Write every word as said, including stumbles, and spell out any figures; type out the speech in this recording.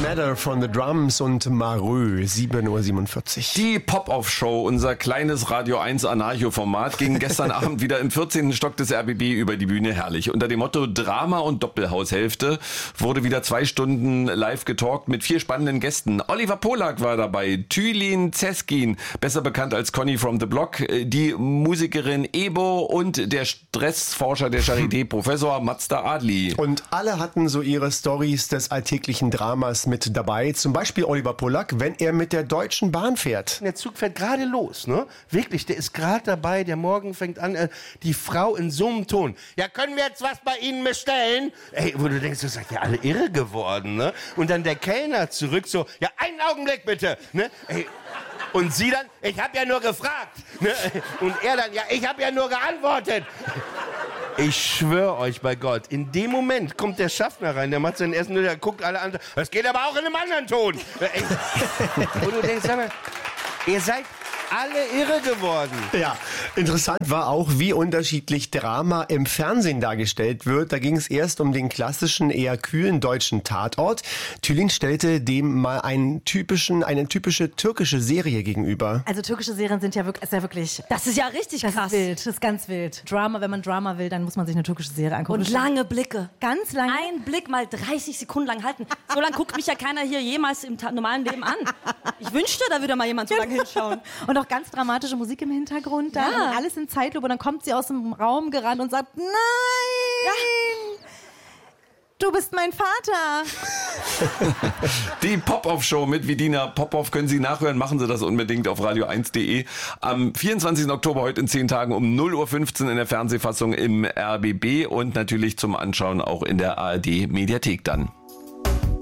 Matter von The Drums und Mareux, sieben Uhr siebenundvierzig. Die Pop-Off-Show, unser kleines Radio eins Anarcho-Format, ging gestern Abend wieder im vierzehnten Stock des R B B über die Bühne. Herrlich. Unter dem Motto Drama und Doppelhaushälfte wurde wieder zwei Stunden live getalkt mit vier spannenden Gästen. Oliver Polak war dabei, Tülin Zeskin, besser bekannt als Conny from the Block, die Musikerin Ebo und der Stressforscher der Charité, Professor Mazda Adli. Und alle hatten so ihre Stories des alltäglichen Dramas mit dabei. Zum Beispiel Oliver Polak, wenn er mit der Deutschen Bahn fährt. Der Zug fährt gerade los, ne? Wirklich, der ist gerade dabei, der Morgen fängt an, äh, die Frau in so einem Ton. Ja, können wir jetzt was bei Ihnen bestellen? Ey, wo du denkst, das seid ja alle irre geworden, ne? Und dann der Kellner zurück so, ja, einen Augenblick bitte, ne? Ey, und sie dann, ich hab ja nur gefragt, ne? Und er dann, ja, ich hab ja nur geantwortet. Ich schwöre euch bei Gott, in dem Moment kommt der Schaffner rein, der macht seinen ersten, der guckt alle an, das geht aber auch in einem anderen Ton. Und du denkst, sag mal, ihr seid alle irre geworden. Ja, interessant war auch, wie unterschiedlich Drama im Fernsehen dargestellt wird. Da ging es erst um den klassischen, eher kühlen deutschen Tatort. Tülin stellte dem mal einen typischen, eine typische türkische Serie gegenüber. Also türkische Serien sind ja wirklich, ist ja wirklich, das ist ja richtig das krass. ist wild, das ist ganz wild. Drama, wenn man Drama will, dann muss man sich eine türkische Serie angucken. Und lange Blicke. Ganz lange. Ein Blick mal dreißig Sekunden lang halten. So lange guckt mich ja keiner hier jemals im ta- normalen Leben an. Ich wünschte, da würde mal jemand so lange hinschauen. Und auch ganz dramatische Musik im Hintergrund. Da Ja. alles in Zeitlupe. Und dann kommt sie aus dem Raum gerannt und sagt, nein, Ja. du bist mein Vater. Die Pop-Off-Show mit Vidina Popov können Sie nachhören. Machen Sie das unbedingt auf radio eins punkt de. Am vierundzwanzigsten Oktober, heute in zehn Tagen um null Uhr fünfzehn in der Fernsehfassung im R B B und natürlich zum Anschauen auch in der A R D-Mediathek dann.